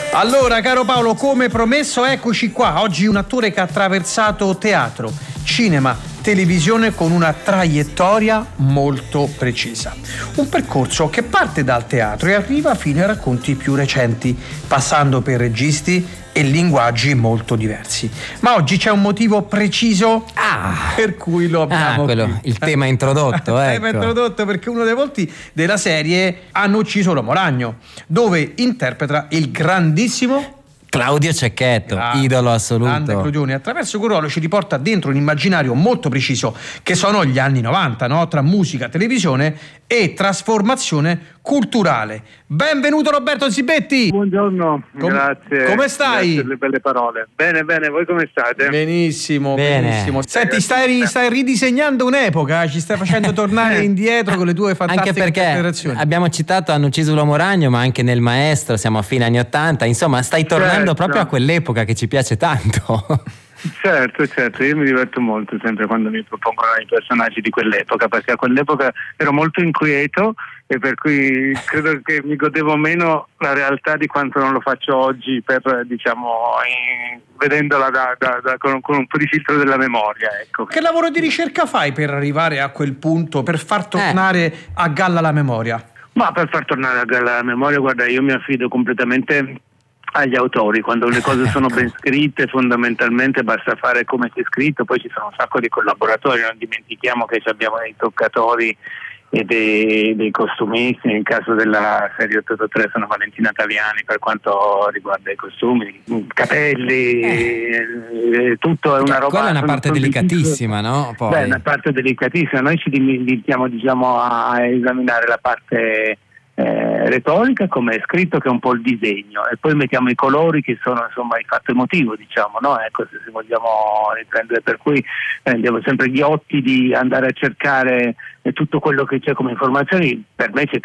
Allora, caro Paolo, come promesso, eccoci qua. Oggi un attore che ha attraversato teatro, cinema, televisione con una traiettoria molto precisa. Un percorso che parte dal teatro e arriva fino ai racconti più recenti, passando per registi e linguaggi molto diversi. Ma oggi c'è un motivo preciso per cui lo abbiamo qui. Il tema introdotto, ecco. Il tema introdotto perché uno dei volti della serie Hanno ucciso l'uomo ragno, dove interpreta il grandissimo Claudio Cecchetto, idolo assoluto. Grande Crudione. Attraverso quel ruolo ci riporta dentro un immaginario molto preciso che sono gli anni 90, no? Tra musica, televisione e trasformazione culturale. Benvenuto Roberto Zibetti. Buongiorno, grazie. Come stai? Grazie per le belle parole. Bene, voi come state? Benissimo, Bene. benissimo. Senti, stai ridisegnando un'epoca, ci stai facendo tornare indietro con le tue fantastiche Anche perché interpretazioni. abbiamo citato Hanno ucciso l'uomo ragno, ma anche nel Maestro, siamo a fine anni 80, insomma stai tornando proprio a quell'epoca che ci piace tanto. Certo, io mi diverto molto sempre quando mi propongono i personaggi di quell'epoca, perché a quell'epoca ero molto inquieto e per cui credo che mi godevo meno la realtà di quanto non lo faccio oggi, vedendola con un po' di filtro della memoria, ecco. Che lavoro di ricerca fai per arrivare a quel punto, per far tornare a galla la memoria? Ma per far tornare a galla la memoria, guarda, io mi affido completamente agli autori. Quando le cose sono ben scritte, fondamentalmente basta fare come c'è scritto, poi ci sono un sacco di collaboratori, non dimentichiamo che abbiamo dei toccatori e dei costumisti. Nel caso della serie 883 sono Valentina Taviani per quanto riguarda i costumi, capelli, tutto è una roba. Quella è una parte delicatissima, no? Poi. Beh, una parte delicatissima. Noi ci limitiamo a esaminare la parte retorica, come è scritto, che è un po' il disegno, e poi mettiamo i colori che sono insomma il fatto emotivo, no? Ecco, se vogliamo riprendere, per cui andiamo sempre ghiotti di andare a cercare tutto quello che c'è come informazioni. Per me c'è